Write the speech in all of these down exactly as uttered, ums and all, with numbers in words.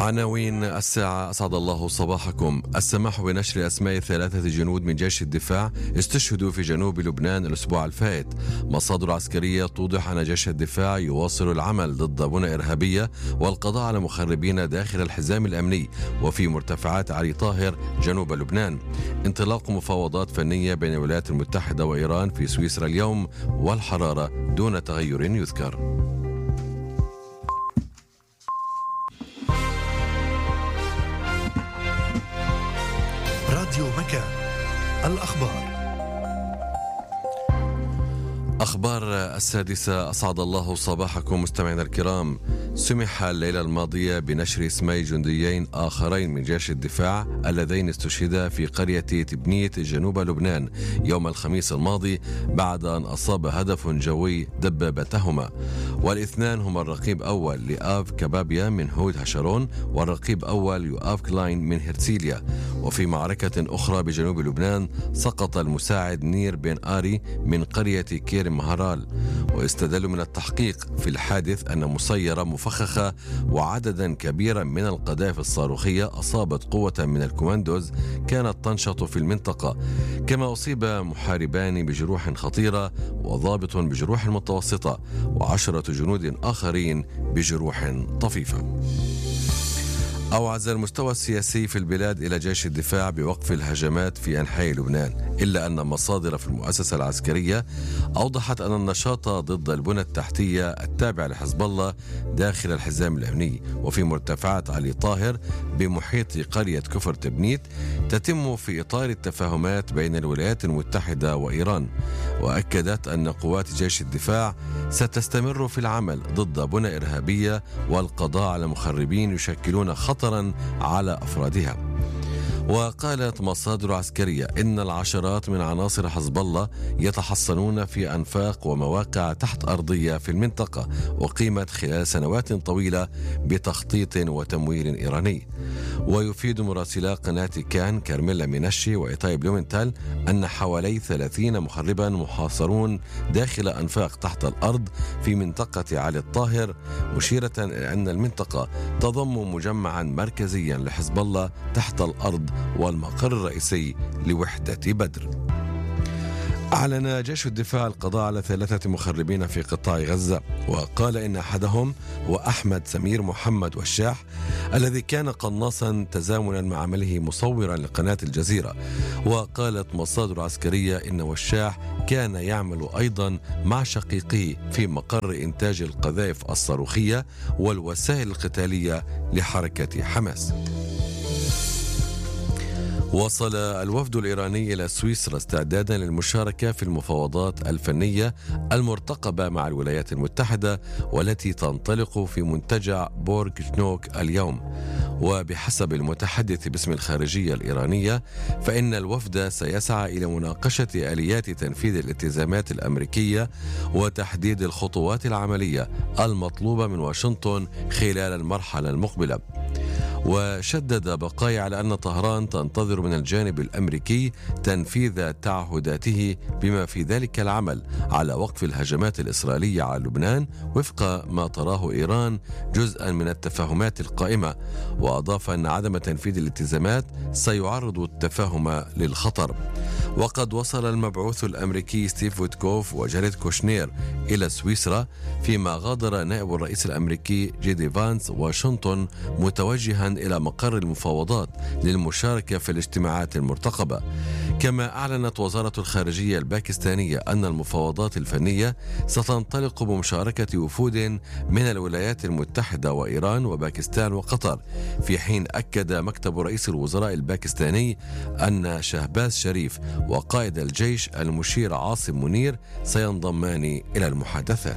عناوين الساعة. أسعد الله صباحكم. السماح بنشر أسماء ثلاثة جنود من جيش الدفاع استشهدوا في جنوب لبنان الأسبوع الفائت. مصادر عسكرية توضح أن جيش الدفاع يواصل العمل ضد بنى إرهابية والقضاء على مخربين داخل الحزام الأمني وفي مرتفعات علي طاهر جنوب لبنان. انطلاق مفاوضات فنية بين الولايات المتحدة وإيران في سويسرا اليوم، والحرارة دون تغير يذكر. راديو مكان، الأخبار. أخبار السادسة. أسعد الله صباحكم مستمعينا الكرام. سمح الليلة الماضية بنشر اسمي جنديين آخرين من جيش الدفاع اللذين استشهدا في قرية تبنيت جنوب لبنان يوم الخميس الماضي بعد أن أصاب هدف جوي دبابتهما، والاثنان هما الرقيب أول لآف كبابيا من هود هشرون والرقيب أول يؤاف كلاين من هرسيليا. وفي معركة أخرى بجنوب لبنان سقط المساعد نير بن آري من قرية كير مهرال. واستدلوا من التحقيق في الحادث أن مسيرة مفخخة وعددا كبيرا من القذائف الصاروخية أصابت قوة من الكوماندوز كانت تنشط في المنطقة، كما أصيب محاربان بجروح خطيرة وضابط بجروح متوسطة وعشرة جنود آخرين بجروح طفيفة. أوعز المستوى السياسي في البلاد إلى جيش الدفاع بوقف الهجمات في أنحاء لبنان، إلا أن مصادر في المؤسسة العسكرية أوضحت أن النشاط ضد البنى التحتية التابع لحزب الله داخل الحزام الأمني وفي مرتفعات علي طاهر بمحيط قرية كفر تبنيت تتم في إطار التفاهمات بين الولايات المتحدة وإيران. وأكدت أن قوات جيش الدفاع ستستمر في العمل ضد بنى إرهابية والقضاء على مخربين يشكلون خطر على أفرادها. وقالت مصادر عسكرية إن العشرات من عناصر حزب الله يتحصنون في أنفاق ومواقع تحت أرضية في المنطقة وقيمت خلال سنوات طويلة بتخطيط وتمويل إيراني. ويفيد مراسلا قناة كان كارميلا مينشي وإيتاي بلومنتال أن حوالي ثلاثين مخربا محاصرون داخل أنفاق تحت الأرض في منطقة علي الطاهر، مشيرة إلى أن المنطقة تضم مجمعا مركزيا لحزب الله تحت الأرض والمقر الرئيسي لوحدة بدر. أعلن جيش الدفاع القضاء على ثلاثة مخربين في قطاع غزة، وقال إن أحدهم هو أحمد سمير محمد وشاح الذي كان قناصا تزامنا مع عمله مصورا لقناة الجزيرة. وقالت مصادر عسكرية إن وشاح كان يعمل أيضا مع شقيقه في مقر إنتاج القذائف الصاروخية والوسائل القتالية لحركة حماس. وصل الوفد الإيراني إلى سويسرا استعدادا للمشاركة في المفاوضات الفنية المرتقبة مع الولايات المتحدة والتي تنطلق في منتجع بورغ شنوك اليوم. وبحسب المتحدث باسم الخارجية الإيرانية فإن الوفد سيسعى إلى مناقشة آليات تنفيذ الالتزامات الأمريكية وتحديد الخطوات العملية المطلوبة من واشنطن خلال المرحلة المقبلة. وشدد بقايا على أن طهران تنتظر من الجانب الأمريكي تنفيذ تعهداته بما في ذلك العمل على وقف الهجمات الإسرائيلية على لبنان وفق ما تراه إيران جزءا من التفاهمات القائمة. وأضاف أن عدم تنفيذ الالتزامات سيعرض التفاهم للخطر. وقد وصل المبعوث الأمريكي ستيف ويتكوف وجاريد كوشنير إلى سويسرا، فيما غادر نائب الرئيس الأمريكي جي دي فانس واشنطن متوجها إلى مقر المفاوضات للمشاركة في الاجتماعات المرتقبة. كما أعلنت وزارة الخارجية الباكستانية أن المفاوضات الفنية ستنطلق بمشاركة وفود من الولايات المتحدة وإيران وباكستان وقطر، في حين أكد مكتب رئيس الوزراء الباكستاني أن شهباز شريف وقائد الجيش المشير عاصم منير سينضمان إلى المحادثات.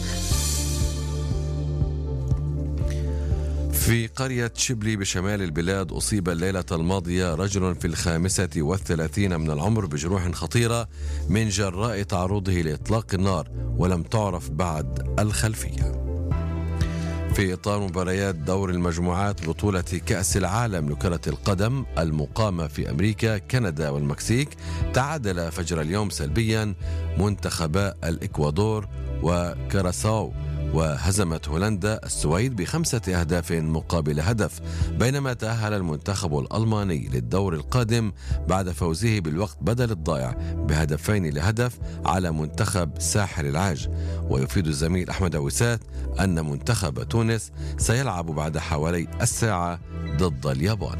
في قرية شبلي بشمال البلاد أصيب الليلة الماضية رجل في الخامسة والثلاثين من العمر بجروح خطيرة من جراء تعرضه لإطلاق النار، ولم تعرف بعد الخلفية. في إطار مباريات دور المجموعات بطولة كأس العالم لكرة القدم المقامة في أمريكا، كندا والمكسيك، تعادل فجر اليوم سلبيا منتخبا الإكوادور وكاراساو وهزمت هولندا السويد بخمسة أهداف مقابل هدف، بينما تأهل المنتخب الألماني للدور القادم بعد فوزه بالوقت بدل الضائع بهدفين لهدف على منتخب ساحل العاج. ويفيد الزميل أحمد عويسات أن منتخب تونس سيلعب بعد حوالي الساعة ضد اليابان.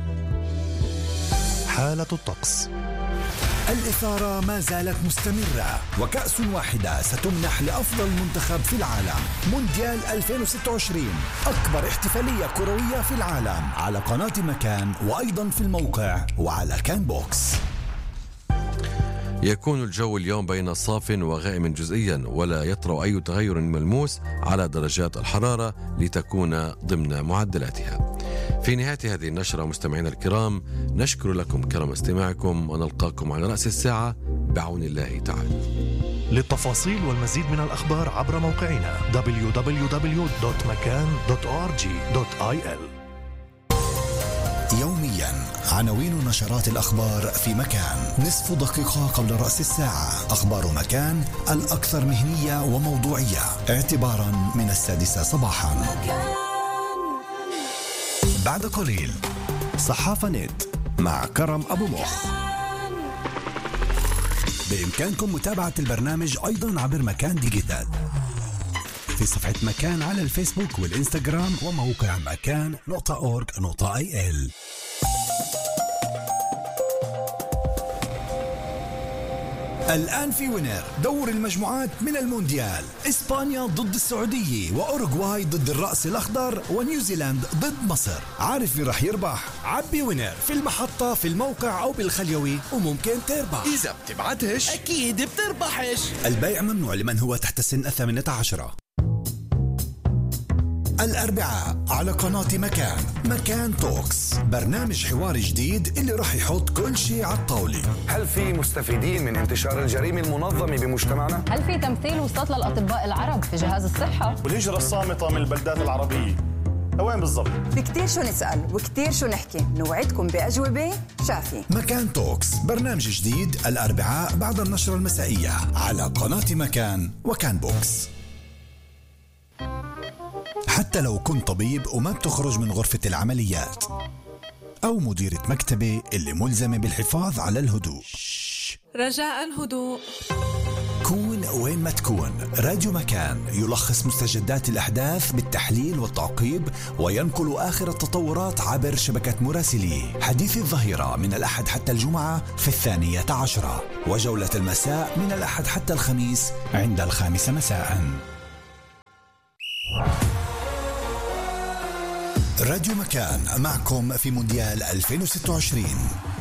حالة الطقس. الإثارة ما زالت مستمرة، وكأس واحدة ستمنح لأفضل منتخب في العالم. مونديال ألفين وستة وعشرين، أكبر احتفالية كروية في العالم، على قناة مكان وأيضا في الموقع وعلى كان بوكس. يكون الجو اليوم بين صاف وغائم جزئيا، ولا يطرأ أي تغير ملموس على درجات الحرارة لتكون ضمن معدلاتها. في نهاية هذه النشرة مستمعينا الكرام، نشكر لكم كرم استماعكم ونلقاكم على رأس الساعة بعون الله تعالى. للتفاصيل والمزيد من الأخبار عبر موقعنا دبليو دبليو دبليو دوت مكان دوت أو آر جي دوت آي إل. يوميا عناوين نشرات الأخبار في مكان، نصف دقيقة قبل رأس الساعة. أخبار مكان الأكثر مهنية وموضوعية اعتبارا من السادسة صباحا. بعد قليل صحافة نت مع كرم أبو مخ. بإمكانكم متابعة البرنامج أيضا عبر مكان ديجيتال في صفحة مكان على الفيسبوك والإنستغرام وموقع مكان نقطة أورج نقطة آي إل. الآن في وينر دور المجموعات من المونديال، إسبانيا ضد السعودية، وأوروغواي ضد الرأس الأخضر، ونيوزيلاند ضد مصر. عارف مين رح يربح؟ عبي وينر في المحطة، في الموقع أو بالخليوي، وممكن تربح. إذا بتبعتش أكيد بتربحش. البيع ممنوع لمن هو تحت سن الثامنة عشرة. الأربعاء على قناة مكان، مكان توكس، برنامج حوار جديد اللي رح يحط كل شيء على الطاولة. هل في مستفيدين من انتشار الجريمة المنظمة بمجتمعنا؟ هل في تمثيل وسط للأطباء العرب في جهاز الصحة؟ والهجرة الصامتة من البلدات العربية لوين بالضبط؟ في كتير شو نسأل وكتير شو نحكي، نوعدكم بأجوبة شافية. مكان توكس، برنامج جديد الأربعاء بعد النشرة المسائية على قناة مكان وكان بوكس. حتى لو كنت طبيب وما بتخرج من غرفة العمليات، أو مديرة مكتبة اللي ملزمة بالحفاظ على الهدوء، رجاء هدوء. كون وين ما تكون، راديو مكان يلخص مستجدات الأحداث بالتحليل والتعقيب، وينقل آخر التطورات عبر شبكة مراسليه. حديث الظهيرة من الأحد حتى الجمعة في الثانية عشرة، وجولة المساء من الأحد حتى الخميس عند الخامسة مساء. راديو مكان معكم في مونديال ألفين وستة وعشرين.